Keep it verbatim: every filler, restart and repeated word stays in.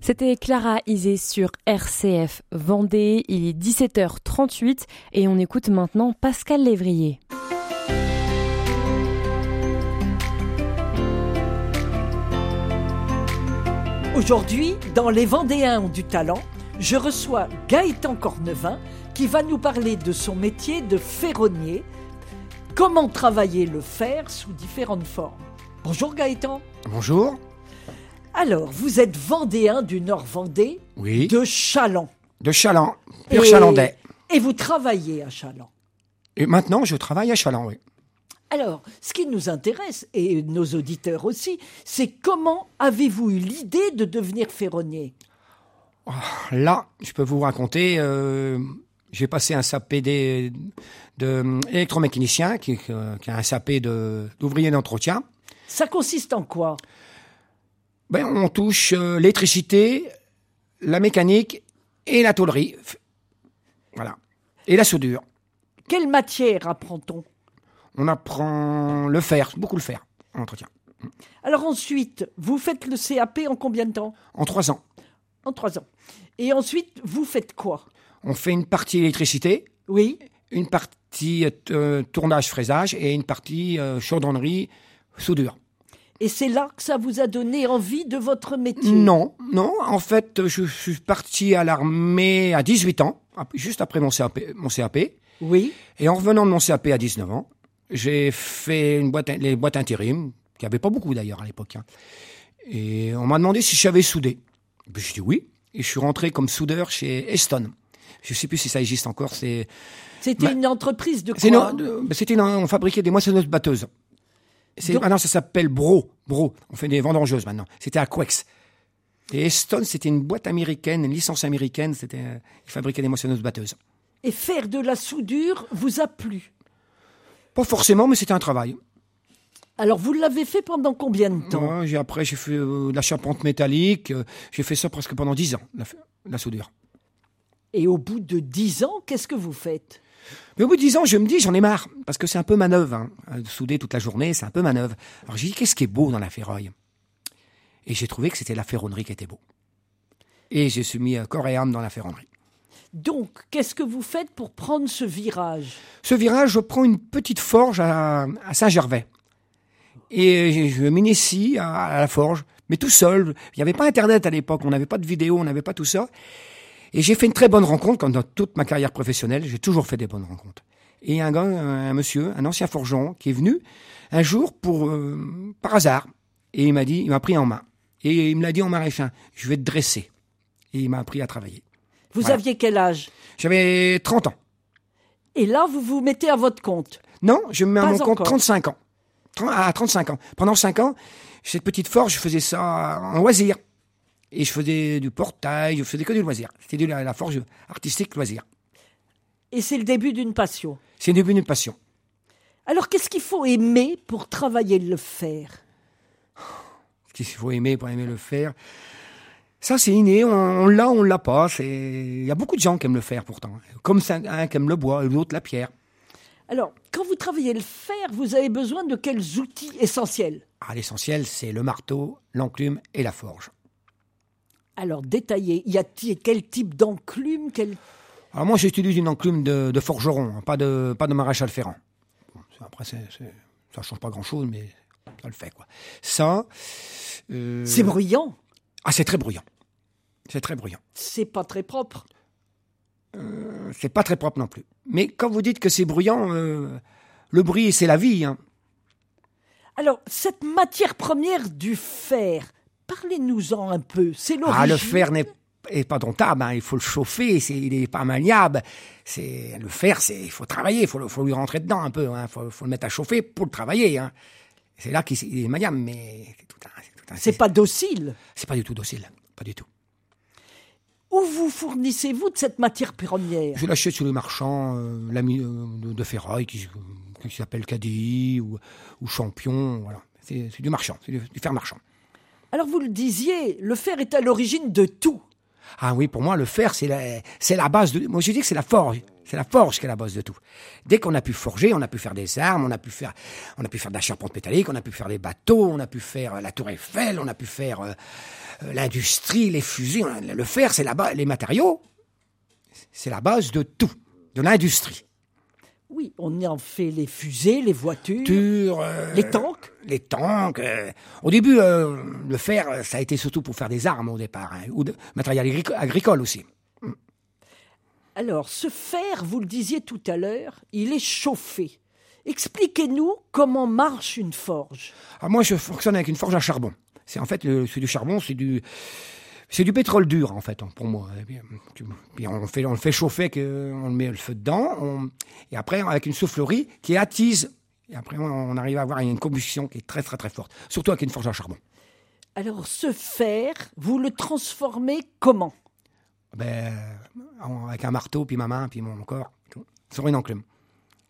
C'était Clara Isé sur R C F Vendée, il est dix-sept heures trente-huit et on écoute maintenant Pascal Lévrier. Aujourd'hui, dans Les Vendéens ont du talent, je reçois Gaëtan Cornevin qui va nous parler de son métier de ferronnier, comment travailler le fer sous différentes formes. Bonjour Gaëtan. Bonjour. Alors, vous êtes Vendéen du Nord-Vendée, Oui. de Chaland. De Chaland, pur Et- chalandais. Et vous travaillez à Chaland. Et maintenant, je travaille à Chaland, oui. Alors, ce qui nous intéresse, et nos auditeurs aussi, c'est comment avez-vous eu l'idée de devenir ferronnier ? Là, je peux vous raconter, euh, j'ai passé un S A P d- de électromécanicien, qui, euh, qui a un S A P de, d'ouvrier d'entretien. Ça consiste en quoi ? Ben, on touche euh, l'électricité, la mécanique et la tôlerie. F- Voilà. Et la soudure. Quelle matière apprend-on ? On apprend le fer, beaucoup le fer, en entretien. Alors ensuite, vous faites le C A P en combien de temps ? En trois ans. En trois ans. Et ensuite, vous faites quoi ? On fait une partie électricité, Oui. une partie euh, tournage, fraisage et une partie euh, chaudronnerie, soudure. Et c'est là que ça vous a donné envie de votre métier ? Non, non. En fait, je suis parti à l'armée à dix-huit ans, juste après mon C A P. Mon C A P. Oui. Et en revenant de mon C A P à dix-neuf ans, j'ai fait une boîte, les boîtes intérim, qui avait pas beaucoup d'ailleurs à l'époque. hein. Et on m'a demandé si je savais souder. Puis je dis oui. Et je suis rentré comme soudeur chez Eston. Je sais plus si ça existe encore. C'est, C'était Bah, une entreprise de c'est quoi ? une- de- ben, c'était une- on fabriquait des moissonneuses batteuses. C'est, Donc- maintenant, ça s'appelle Bro. Bro. On fait des vendangeuses maintenant. C'était à Quex. Et Eston, c'était une boîte américaine, une licence américaine. C'était, euh, ils fabriquaient des moissonneuses batteuses. Et faire de la soudure vous a plu ? Pas forcément, mais c'était un travail. Alors vous l'avez fait pendant combien de temps ? Ouais, j'ai, après, j'ai fait euh, de la charpente métallique. euh, j'ai fait ça presque pendant dix ans, la, la soudure. Et au bout de dix ans, qu'est-ce que vous faites ? Mais au bout de dix ans, je me dis, j'en ai marre. Parce que c'est un peu manœuvre. Hein. Euh, Souder toute la journée, c'est un peu manœuvre. Alors j'ai dit, qu'est-ce qui est beau dans la ferraille ? Et j'ai trouvé que c'était la ferronnerie qui était beau. Et je suis mis euh, corps et âme dans la ferronnerie. Donc, qu'est-ce que vous faites pour prendre ce virage ? Ce virage, je prends une petite forge à, à Saint-Gervais. Et je m'initie à, à la forge, mais tout seul. Il n'y avait pas Internet à l'époque, on n'avait pas de vidéo, on n'avait pas tout ça. Et j'ai fait une très bonne rencontre, comme dans toute ma carrière professionnelle, j'ai toujours fait des bonnes rencontres. Et un gars, un, un monsieur, un ancien forgeron, qui est venu un jour pour euh, par hasard. Et il m'a dit, il m'a pris en main. Et il me l'a dit en maraîchin, je vais te dresser. Et il m'a appris à travailler. Vous Voilà. aviez quel âge ? J'avais trente ans. Et là, vous vous mettez à votre compte. Non, je me mets à Pas mon compte encore. trente-cinq ans. trente À trente-cinq ans. Pendant cinq ans, cette petite forge, je faisais ça en loisir. Et je faisais du portail, je faisais que du loisir. C'était de la, la forge artistique loisir. Et c'est le début d'une passion. C'est devenu une passion. Alors, qu'est-ce qu'il faut aimer pour travailler le fer ? Qu'est-ce qu'il faut aimer pour aimer le faire? Ça, c'est inné. On, on l'a, on l'a pas. C'est... Il y a beaucoup de gens qui aiment le faire, pourtant. Comme un qui aime le bois, et l'autre la pierre. Alors, quand vous travaillez le fer, vous avez besoin de quels outils essentiels ? Ah, l'essentiel, c'est le marteau, l'enclume et la forge. Alors, détaillez. Y a-t-il quel type d'enclume quel... Alors moi, j'utilise une enclume de, de forgeron, hein, pas de, pas de maréchal ferrand. Bon, ça, après, c'est, c'est, ça change pas grand-chose, mais ça le fait, quoi. Ça... euh, C'est bruyant. Ah, c'est très bruyant. C'est très bruyant. C'est pas très propre. Euh, c'est pas très propre non plus. Mais quand vous dites que c'est bruyant, euh, le bruit, c'est la vie. Hein. Alors, cette matière première du fer, parlez-nous-en un peu. C'est l'origine. Ah, le fer n'est est pas domptable, hein. Il faut le chauffer, c'est, il est pas malléable. C'est, le fer, c'est, il faut travailler, il faut, faut lui rentrer dedans un peu. Il hein. faut, faut le mettre à chauffer pour le travailler. Hein. C'est là qu'il il est malléable, mais c'est tout un... C'est, tout un, C'est pas docile. C'est pas du tout docile, pas du tout. Où vous fournissez-vous de cette matière première ? Je l'achète sur les marchands euh, l'ami, euh, de, de ferraille qui, qui s'appelle K D I ou, ou Champion. Voilà. C'est, c'est du marchand, c'est du, du fer marchand. Alors vous le disiez, le fer est à l'origine de tout. Ah oui, pour moi, le fer, c'est la, c'est la base de... Moi, je dis que c'est la forge. C'est la forge qui est la base de tout. Dès qu'on a pu forger, on a pu faire des armes, on a pu faire, on a pu faire de la charpente métallique, on a pu faire des bateaux, on a pu faire la tour Eiffel, on a pu faire euh, euh, l'industrie, les fusées. On a, le fer, c'est la base, les matériaux, c'est la base de tout, de l'industrie. Oui, on en fait les fusées, les voitures, Tur, euh, les tanks. Les tanks. Euh, au début, euh, le fer, ça a été surtout pour faire des armes au départ, hein, ou de matériel agric- agricole aussi. Alors, ce fer, vous le disiez tout à l'heure, il est chauffé. Expliquez-nous comment marche une forge. Alors moi, je fonctionne avec une forge à charbon. C'est en fait, le, c'est du charbon, c'est du, c'est du pétrole dur en fait, pour moi. Et puis, tu- puis on fait, on le fait chauffer, avec, euh, on met le feu dedans, on- et après avec une soufflerie qui attise. Et après, on, on arrive à avoir une combustion qui est très très très forte, surtout avec une forge à charbon. Alors, ce fer, vous le transformez comment? Ben, en- avec un marteau, puis ma main, puis mon corps, tout, sur une enclume.